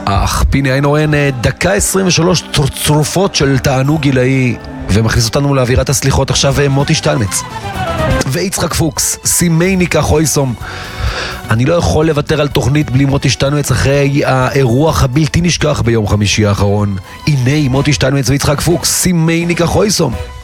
פיני איינורן, דקה 23 צרופות של תענוג גילאי, ומכניס אותנו לאווירת הסליחות. עכשיו מוטי שטיינמץ ויצחק פוקס, סימייני כחויסום. אני לא יכול לוותר על תוכנית בלי מוטי שטיינמץ אחרי האירוח הבלתי נשכח ביום חמישי האחרון. הנה מוטי שטיינמץ ויצחק פוקס, סימייני כחויסום.